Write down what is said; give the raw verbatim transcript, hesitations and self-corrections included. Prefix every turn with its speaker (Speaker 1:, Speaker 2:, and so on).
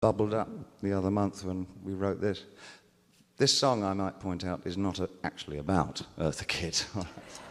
Speaker 1: bubbled up the other month when we wrote this. This song, I might point out, is not a, actually about Eartha Kitt.